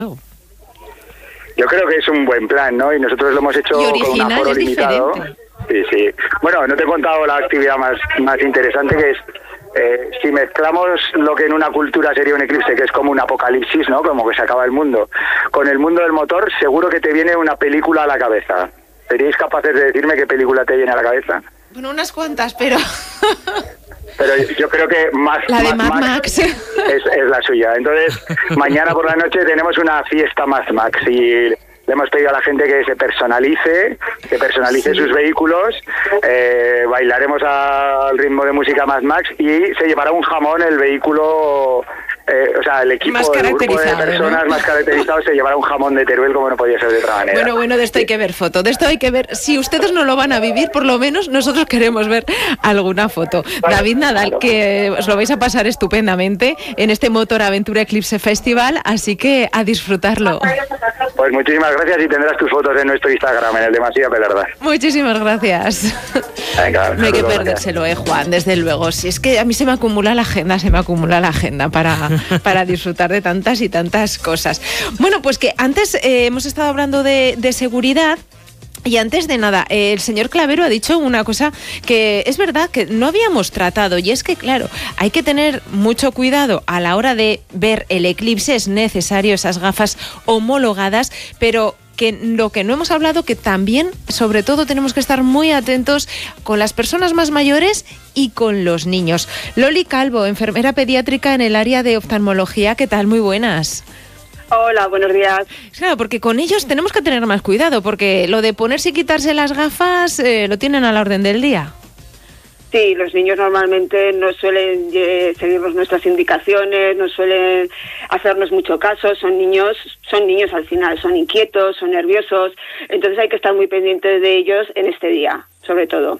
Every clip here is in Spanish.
Yo creo que es un buen plan, ¿no? Y nosotros lo hemos hecho con un aforo limitado. Sí. Bueno, no te he contado la actividad más interesante, que es si mezclamos lo que en una cultura sería un eclipse, que es como un apocalipsis, ¿no? Como que se acaba el mundo, con el mundo del motor, seguro que te viene una película a la cabeza. ¿Seríais capaces de decirme qué película te viene a la cabeza? Bueno, unas cuantas, pero... Pero yo creo que la de Mad Max es la suya. Entonces, mañana por la noche tenemos una fiesta Mad Max y le hemos pedido a la gente que se personalice sí, sus vehículos, bailaremos al ritmo de música Mad Max y se llevará un jamón el vehículo... o sea, el equipo, el grupo de personas, ¿no?, más caracterizados se llevará un jamón de Teruel, como no podía ser de otra manera. Bueno, de esto hay que ver foto, de esto hay que ver. Si ustedes no lo van a vivir, por lo menos nosotros queremos ver alguna foto. David Nadal, que os lo vais a pasar estupendamente en este Motor Aventura Eclipse Festival, así que a disfrutarlo. Pues muchísimas gracias y tendrás tus fotos en nuestro Instagram, en el de Masía Pelarda. Muchísimas gracias. Venga, no hay que perdérselo, Juan, desde luego. Si es que a mí se me acumula la agenda para disfrutar de tantas y tantas cosas. Bueno, pues que antes hemos estado hablando de seguridad. Y antes de nada, el señor Clavero ha dicho una cosa que es verdad que no habíamos tratado, y es que, claro, hay que tener mucho cuidado a la hora de ver el eclipse. Es necesario esas gafas homologadas, pero que lo que no hemos hablado, que también, sobre todo, tenemos que estar muy atentos con las personas más mayores y con los niños. Loli Calvo, enfermera pediátrica en el área de oftalmología, ¿qué tal? Muy buenas. Hola, buenos días. Claro, porque con ellos tenemos que tener más cuidado, porque lo de ponerse y quitarse las gafas lo tienen a la orden del día. Sí, los niños normalmente no suelen seguirnos nuestras indicaciones, no suelen hacernos mucho caso, son niños al final, son inquietos, son nerviosos, entonces hay que estar muy pendientes de ellos en este día, sobre todo.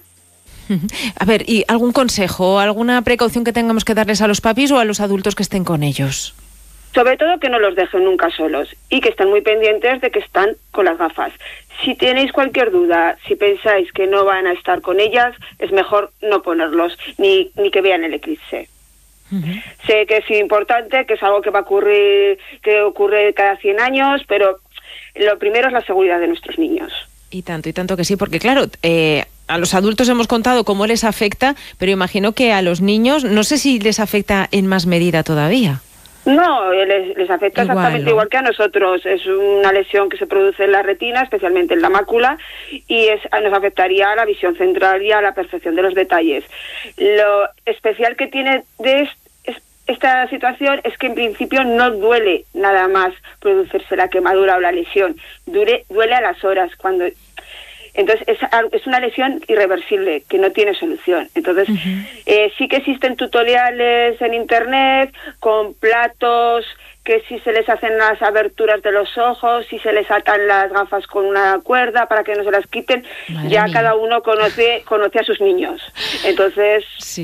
A ver, ¿y algún consejo, alguna precaución que tengamos que darles a los papis o a los adultos que estén con ellos? Sobre todo que no los dejen nunca solos y que estén muy pendientes de que están con las gafas. Si tenéis cualquier duda, si pensáis que no van a estar con ellas, es mejor no ponerlos ni que vean el eclipse. Uh-huh. Sé que es importante, que es algo que va a ocurrir, que ocurre cada 100 años, pero lo primero es la seguridad de nuestros niños. Y tanto que sí, porque claro, a los adultos hemos contado cómo les afecta, pero imagino que a los niños, no sé si les afecta en más medida todavía. No, les afecta exactamente igual que a nosotros. Es una lesión que se produce en la retina, especialmente en la mácula, y nos afectaría a la visión central y a la percepción de los detalles. Lo especial que tiene de esta situación es que en principio no duele nada más producirse la quemadura o la lesión. Duele a las horas cuando... Entonces es una lesión irreversible que no tiene solución. Entonces sí que existen tutoriales en internet con platos que si se les hacen las aberturas de los ojos, si se les atan las gafas con una cuerda para que no se las quiten. Madre ya mía. Cada uno conoce a sus niños. Entonces sí.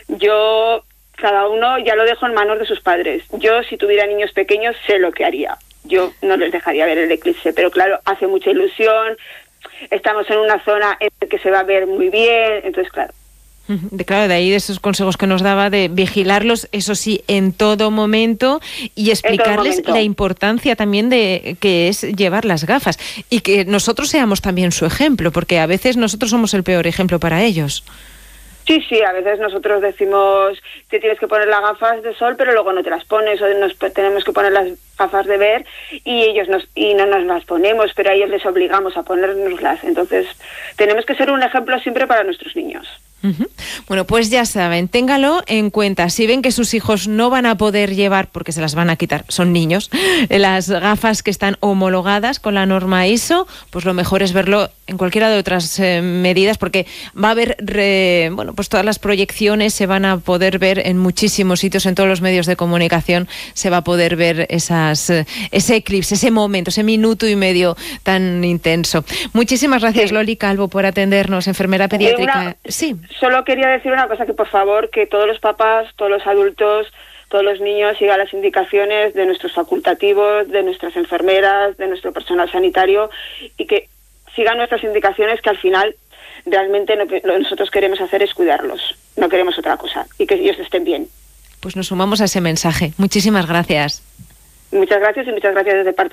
Yo cada uno ya lo dejo en manos de sus padres. Yo, si tuviera niños pequeños, sé lo que haría. Yo no les dejaría ver el eclipse, pero claro, hace mucha ilusión. Estamos en una zona en la que se va a ver muy bien, entonces claro. Claro, de ahí de esos consejos que nos daba de vigilarlos, eso sí, en todo momento, y explicarles la importancia también de que es llevar las gafas y que nosotros seamos también su ejemplo, porque a veces nosotros somos el peor ejemplo para ellos. Sí, a veces nosotros decimos que tienes que poner las gafas de sol, pero luego no te las pones, o tenemos que poner las gafas de ver y ellos no nos las ponemos, pero a ellos les obligamos a ponérnoslas. Entonces tenemos que ser un ejemplo siempre para nuestros niños. Uh-huh. Bueno, pues ya saben, téngalo en cuenta. Si ven que sus hijos no van a poder llevar, porque se las van a quitar, son niños, las gafas que están homologadas con la norma ISO, pues lo mejor es verlo en cualquiera de otras medidas, porque va a haber, pues todas las proyecciones se van a poder ver en muchísimos sitios, en todos los medios de comunicación se va a poder ver ese eclipse, ese momento, ese minuto y medio tan intenso. Muchísimas gracias, Loli Calvo, por atendernos, enfermera pediátrica. Sí. Solo quería decir una cosa, que por favor, que todos los papás, todos los adultos, todos los niños sigan las indicaciones de nuestros facultativos, de nuestras enfermeras, de nuestro personal sanitario, y que sigan nuestras indicaciones, que al final realmente lo que nosotros queremos hacer es cuidarlos, no queremos otra cosa, y que ellos estén bien. Pues nos sumamos a ese mensaje. Muchísimas gracias. Muchas gracias y muchas gracias desde parte